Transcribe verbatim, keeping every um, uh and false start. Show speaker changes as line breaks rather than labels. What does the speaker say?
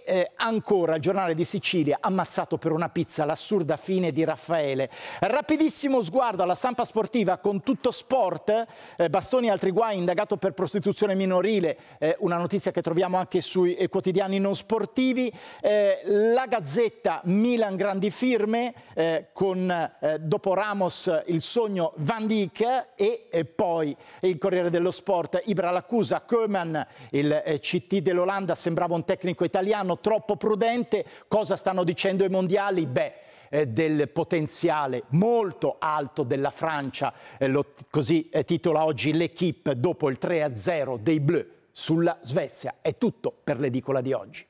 eh, ancora il giornale di Sicilia, ammazzato per una pizza, l'assurda fine di Raffaele. Rapidissimo sguardo alla stampa sportiva con Tutto Sport, eh, Bastoni e altri guai, indagato per prostituzione minorile, eh, una notizia che troviamo anche sui eh, quotidiani non sportivi. Eh, la Gazzetta, Milan grandi firme, eh, con eh, dopo Ramos il sogno Van Dijk e eh, poi il Corriere dello Sport, Ibra l'accusa, Koeman, il eh, C T dell'Olanda, sembrava un tecnico italiano troppo prudente. Cosa stanno dicendo i mondiali? Beh, eh, del potenziale molto alto della Francia, eh, lo, così eh, titola oggi l'Equipe dopo il tre a zero dei Bleu sulla Svezia. È tutto per l'edicola di oggi.